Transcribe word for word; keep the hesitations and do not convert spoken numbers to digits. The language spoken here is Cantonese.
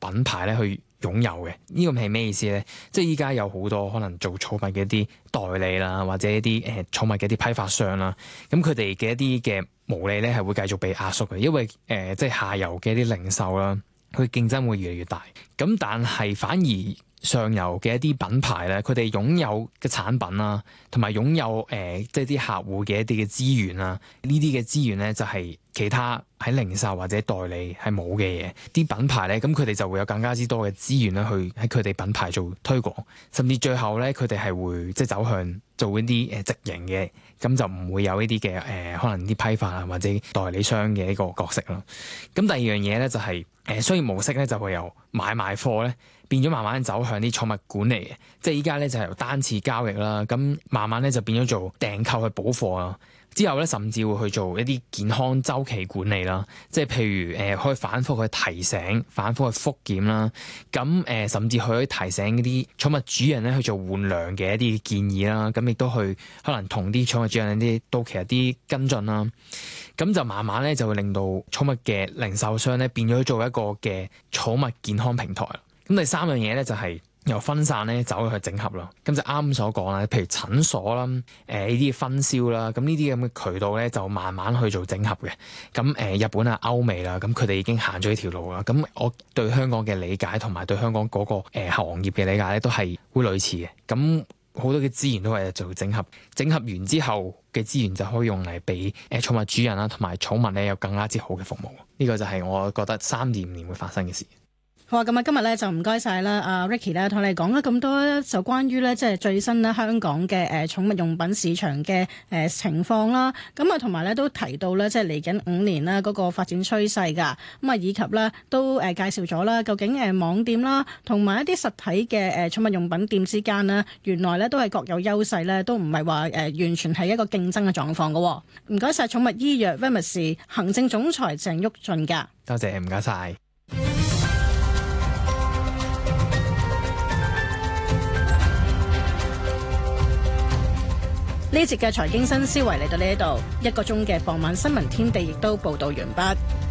品牌咧去擁有嘅。呢個係咩意思咧？即係依家有好多可能做寵物嘅一啲代理啦，或者一啲誒寵物嘅一啲批發商啦，咁佢哋嘅一啲嘅毛利咧係會繼續被壓縮嘅，因為誒、呃、即係下游嘅一啲零售啦，佢競爭會越嚟越大。咁但係反而上游嘅一啲品牌咧，佢哋擁有嘅產品啦，同埋擁有誒、呃、即係啲客戶嘅一啲嘅資源啦，呢啲嘅資源咧就係、是、其他喺零售或者代理係冇嘅嘢。啲品牌咧，咁佢哋就會有更加之多嘅資源咧，去喺佢哋品牌做推廣，甚至最後咧，佢哋係會即係走向做一啲誒直營嘅，咁就唔會有呢啲嘅誒可能啲批發啊或者代理商嘅一個角色咯。咁第二樣嘢咧就係、是、誒商業模式咧就會由買賣貨咧，變咗慢慢走向啲寵物管理嘅，即係依家咧就係由單次交易啦，咁慢慢咧就變咗做訂購去補貨啦。之後咧，甚至會去做一啲健康週期管理啦，即係譬如誒、呃、可以反覆去提醒、反覆去復檢啦。咁誒、呃，甚至可以提醒嗰啲寵物主人咧去做換糧嘅一啲建議啦。咁亦都去可能同啲寵物主人啲到期一啲跟進啦。咁就慢慢咧就會令到寵物嘅零售商咧變咗做一個嘅寵物健康平台啦。咁第三樣嘢咧就係、是。由分散咧走去整合咯，咁就啱所講啦。譬如診所啦，誒呢啲分銷啦，咁呢啲咁嘅渠道咧就慢慢去做整合嘅。咁誒、呃、日本啊、歐美啦，咁佢哋已經行咗呢條路啦。咁我對香港嘅理解同埋對香港嗰、那個誒、呃、行業嘅理解咧都係會類似嘅。咁好多嘅資源都係做整合，整合完之後嘅資源就可以用嚟俾誒寵物主人啦同埋寵物咧有更加之好嘅服務。呢、這個就係我覺得三至五年會發生嘅事。 好啊，咁啊，今日咧就唔該晒啦，阿 Ricky 咧同你講咗咁多，就關於咧即係最新咧香港嘅誒寵物用品市場嘅誒情況啦。咁啊，同埋咧都提到咧即係嚟緊五年啦嗰個發展趨勢噶。咁啊，以及咧都誒介紹咗啦，究竟誒網店啦同埋一啲實體嘅誒寵物用品店之間呢，原來咧都係各有優勢咧，都唔係話誒完全係一個競爭嘅狀況噶。唔該晒寵物醫藥 Vermacy 行政總裁鄭旭俊噶。 多謝，唔該晒。 呢節嘅財經新思維嚟到呢一度，一個鐘嘅傍晚新聞天地亦都報道完畢。